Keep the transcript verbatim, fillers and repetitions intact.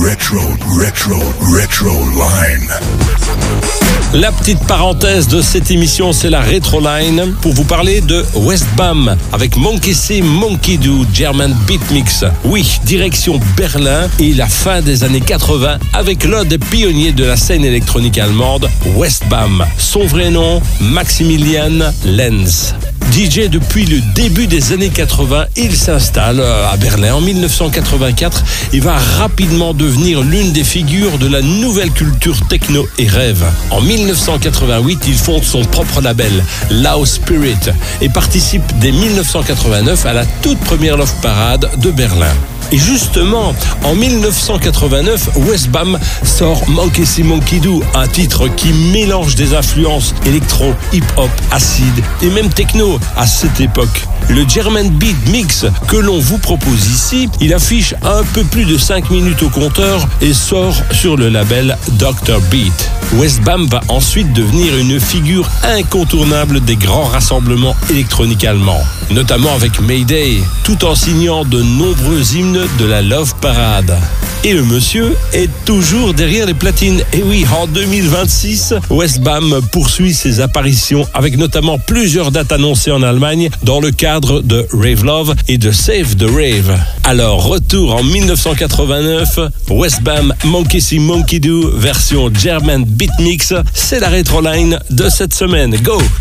Retro, retro, retro line. La petite parenthèse de cette émission, c'est la Retroline pour vous parler de Westbam avec Monkey See, Monkey Do, German Beat Mix. Oui, direction Berlin et la fin des années quatre-vingts avec l'un des pionniers de la scène électronique allemande, Westbam. Son vrai nom, Maximilian Lenz. D J depuis le début des années quatre-vingts, il s'installe à Berlin en dix-neuf cent quatre-vingt-quatre et va rapidement devenir l'une des figures de la nouvelle culture techno et rêve. En dix-neuf cent quatre-vingt-huit, il fonde son propre label, Loud Spirit, et participe dès dix-neuf cent quatre-vingt-neuf à la toute première Love Parade de Berlin. Et justement, en dix-neuf cent quatre-vingt-neuf, Westbam sort Monkey See, Monkey Do, un titre qui mélange des influences électro, hip-hop, acide et même techno à cette époque. Le German Beat Mix que l'on vous propose ici, il affiche un peu plus de cinq minutes au compteur et sort sur le label docteur Beat. Westbam va ensuite devenir une figure incontournable des grands rassemblements électroniques allemands, notamment avec Mayday, tout en signant de nombreux hymnes de la Love Parade. Et le monsieur est toujours derrière les platines. Et oui, en deux mille vingt-six, Westbam poursuit ses apparitions avec notamment plusieurs dates annoncées en Allemagne dans le cadre de Rave Love et de Save the Rave. Alors, retour en dix-neuf cent quatre-vingt-neuf, Westbam Monkey See, Monkey Do version German Beat Mix, c'est la Retroline de cette semaine. Go!